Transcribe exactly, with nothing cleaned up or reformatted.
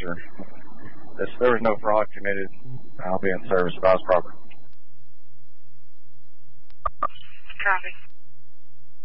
officer. If there was no fraud committed, I'll be in service if I was proper. Copy.